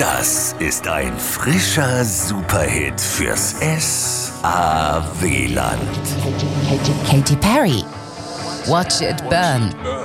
ist ein frischer Superhit fürs S.A.W.Land. Katy Perry. Watch it burn.